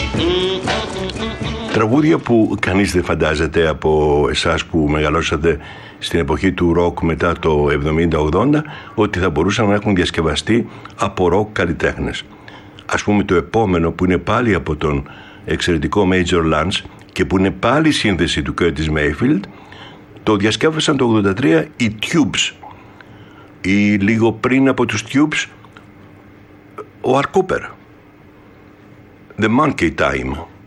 Τραγούδια που κανείς δεν φαντάζεται από εσάς που μεγαλώσατε στην εποχή του ροκ μετά το 70-80 ότι θα μπορούσαν να έχουν διασκευαστεί από ροκ καλλιτέχνες. Ας πούμε το επόμενο που είναι πάλι από τον εξαιρετικό Major Lance και που είναι πάλι σύνδεση του Curtis Mayfield, το διασκεύασαν το 83 οι Tubes ή λίγο πριν από τους Tubes ο Art Cooper. The Monkey Time.